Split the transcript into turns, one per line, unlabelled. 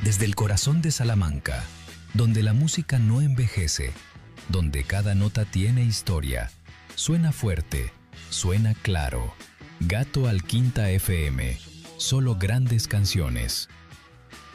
Desde el corazón de Salamanca, donde la música no envejece, donde cada nota tiene historia, suena fuerte, suena claro. Gato al Quinta FM, solo grandes canciones.